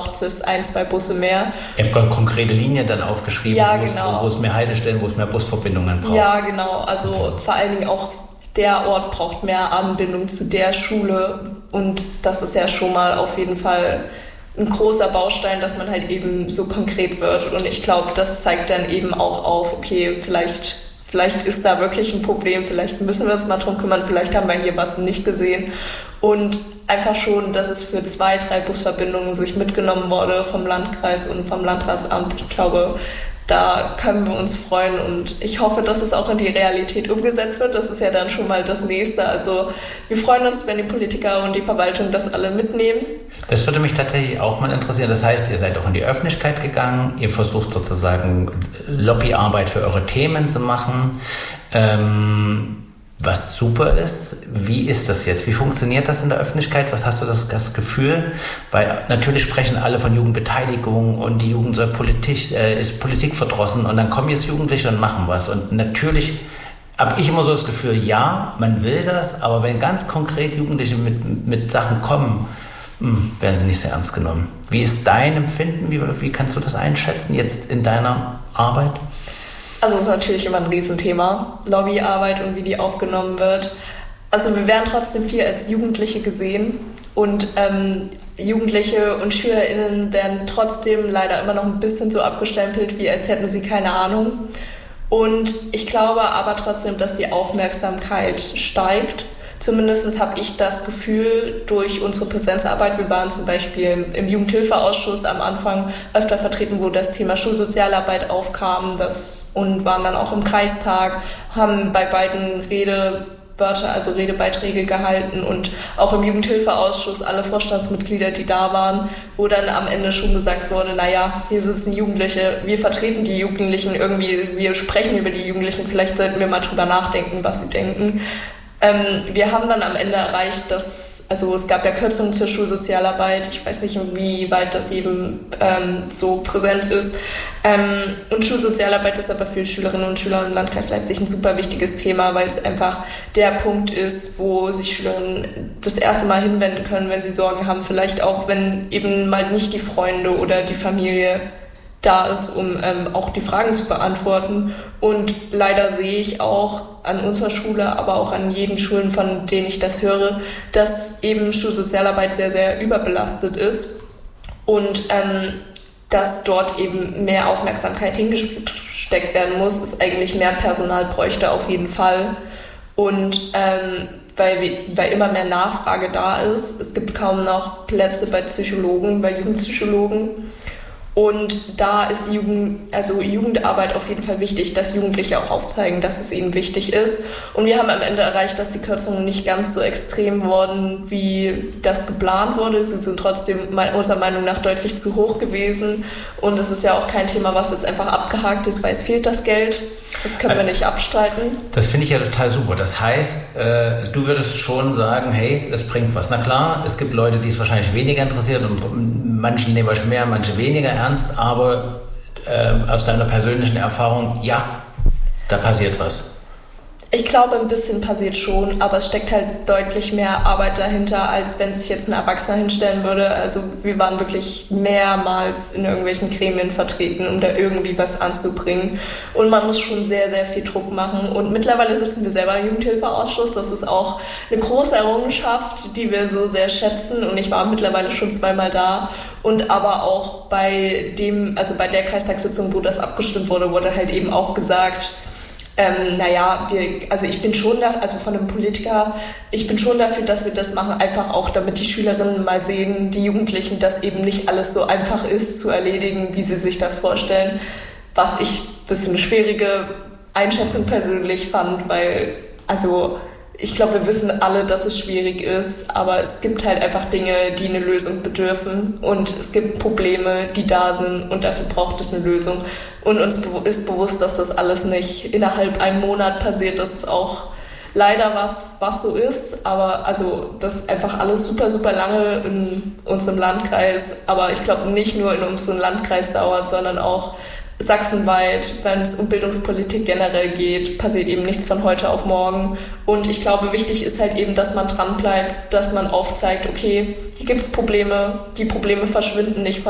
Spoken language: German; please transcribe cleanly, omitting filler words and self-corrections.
braucht es 1-2 Busse mehr. Ihr habt konkrete Linien dann aufgeschrieben, ja, genau. Wo es mehr Haltestellen, wo es mehr Busverbindungen braucht. Ja, genau. Also vor allen Dingen auch der Ort braucht mehr Anbindung zu der Schule und das ist ja schon mal auf jeden Fall ein großer Baustein, dass man halt eben so konkret wird. Und ich glaube, das zeigt dann eben auch auf, okay, vielleicht ist da wirklich ein Problem, vielleicht müssen wir uns mal drum kümmern, vielleicht haben wir hier was nicht gesehen. Und einfach schon, dass es für 2-3 Busverbindungen sich mitgenommen wurde vom Landkreis und vom Landratsamt. Ich glaube, da können wir uns freuen und ich hoffe, dass es auch in die Realität umgesetzt wird. Das ist ja dann schon mal das Nächste. Also wir freuen uns, wenn die Politiker und die Verwaltung das alle mitnehmen. Das würde mich tatsächlich auch mal interessieren. Das heißt, ihr seid auch in die Öffentlichkeit gegangen, ihr versucht sozusagen Lobbyarbeit für eure Themen zu machen, was super ist. Wie ist das jetzt? Wie funktioniert das in der Öffentlichkeit? Was hast du das Gefühl? Weil natürlich sprechen alle von Jugendbeteiligung und die Jugend soll ist Politik verdrossen und dann kommen jetzt Jugendliche und machen was. Und natürlich habe ich immer so das Gefühl, ja, man will das, aber wenn ganz konkret Jugendliche mit Sachen kommen, werden sie nicht sehr ernst genommen. Wie ist dein Empfinden? Wie kannst du das einschätzen jetzt in deiner Arbeit? Also es ist natürlich immer ein Riesenthema, Lobbyarbeit und wie die aufgenommen wird. Also wir werden trotzdem viel als Jugendliche gesehen und Jugendliche und SchülerInnen werden trotzdem leider immer noch ein bisschen so abgestempelt, wie als hätten sie keine Ahnung. Und ich glaube aber trotzdem, dass die Aufmerksamkeit steigt. Zumindest habe ich das Gefühl durch unsere Präsenzarbeit, wir waren zum Beispiel im Jugendhilfeausschuss am Anfang öfter vertreten, wo das Thema Schulsozialarbeit aufkam und waren dann auch im Kreistag, haben bei beiden Redebeiträge gehalten und auch im Jugendhilfeausschuss alle Vorstandsmitglieder, die da waren, wo dann am Ende schon gesagt wurde, naja, hier sitzen Jugendliche, wir vertreten die Jugendlichen irgendwie, wir sprechen über die Jugendlichen, vielleicht sollten wir mal drüber nachdenken, was sie denken. Wir haben dann am Ende erreicht, es gab ja Kürzungen zur Schulsozialarbeit, ich weiß nicht, wie weit das jedem so präsent ist. Und Schulsozialarbeit ist aber für Schülerinnen und Schüler im Landkreis Leipzig ein super wichtiges Thema, weil es einfach der Punkt ist, wo sich Schülerinnen das erste Mal hinwenden können, wenn sie Sorgen haben, vielleicht auch, wenn eben mal nicht die Freunde oder die Familie da ist, um auch die Fragen zu beantworten. Und leider sehe ich auch an unserer Schule, aber auch an jeden Schulen, von denen ich das höre, dass eben Schulsozialarbeit sehr, sehr überbelastet ist und dass dort eben mehr Aufmerksamkeit hingesteckt werden muss, es eigentlich mehr Personal bräuchte auf jeden Fall. Und weil immer mehr Nachfrage da ist, es gibt kaum noch Plätze bei Psychologen, bei Jugendpsychologen. Und da ist Jugendarbeit auf jeden Fall wichtig, dass Jugendliche auch aufzeigen, dass es ihnen wichtig ist. Und wir haben am Ende erreicht, dass die Kürzungen nicht ganz so extrem wurden, wie das geplant wurde. Sie sind trotzdem unserer Meinung nach deutlich zu hoch gewesen. Und es ist ja auch kein Thema, was jetzt einfach abgehakt ist, weil es fehlt das Geld. Das können wir nicht abstreiten. Das finde ich ja total super. Das heißt, du würdest schon sagen, hey, das bringt was. Na klar, es gibt Leute, die es wahrscheinlich weniger interessiert und manche nehmen es mehr, manche weniger ernst, aber aus deiner persönlichen Erfahrung, ja, da passiert was. Ich glaube, ein bisschen passiert schon, aber es steckt halt deutlich mehr Arbeit dahinter, als wenn sich jetzt ein Erwachsener hinstellen würde. Also wir waren wirklich mehrmals in irgendwelchen Gremien vertreten, um da irgendwie was anzubringen. Und man muss schon sehr, sehr viel Druck machen. Und mittlerweile sitzen wir selber im Jugendhilfeausschuss. Das ist auch eine große Errungenschaft, die wir so sehr schätzen. Und ich war mittlerweile schon 2-mal da. Und aber auch bei der Kreistagssitzung, wo das abgestimmt wurde, wurde halt eben auch gesagt, ich bin schon von einem Politiker, ich bin schon dafür, dass wir das machen, einfach auch, damit die Schülerinnen mal sehen, die Jugendlichen, dass eben nicht alles so einfach ist zu erledigen, wie sie sich das vorstellen, was ich ein bisschen eine schwierige Einschätzung persönlich fand, weil, ich glaube, wir wissen alle, dass es schwierig ist, aber es gibt halt einfach Dinge, die eine Lösung bedürfen und es gibt Probleme, die da sind und dafür braucht es eine Lösung. Und uns ist bewusst, dass das alles nicht innerhalb einem Monat passiert. Das ist auch leider was so ist, aber das ist einfach alles super, super lange in unserem Landkreis. Aber ich glaube, nicht nur in unserem Landkreis dauert, sondern auch sachsenweit, wenn es um Bildungspolitik generell geht, passiert eben nichts von heute auf morgen. Und ich glaube, wichtig ist halt eben, dass man dranbleibt, dass man aufzeigt, okay, hier gibt es Probleme, die Probleme verschwinden nicht von